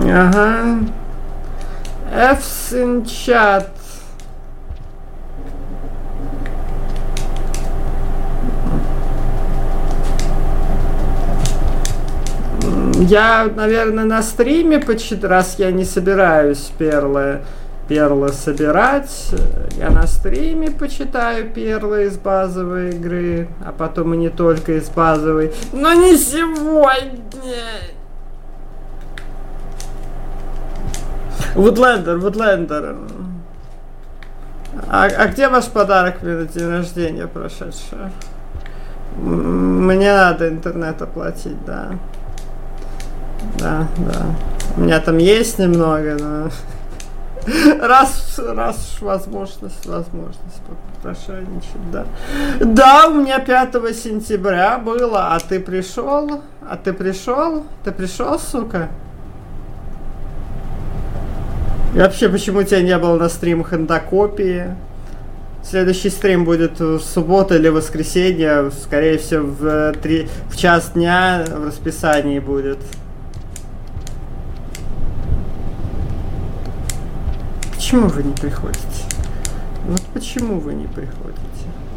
Ага. F's чат. Я, наверное, на стриме почитаю, раз я не собираюсь перлы собирать. Я на стриме почитаю перлы из базовой игры, а потом и не только из базовой. Но не сегодня! Вудлендер. А где ваш подарок мне на день рождения прошедшего? Мне надо интернет оплатить, да. Да. У меня там есть немного, но... Раз возможность попрошайничать, да. Да, у меня 5 сентября было, а ты пришел? Ты пришел, сука? И вообще, почему тебя не было на стримах эндокопии? Следующий стрим будет в субботу или воскресенье, скорее всего, в час дня в расписании будет. Почему вы не приходите? Вот почему вы не приходите?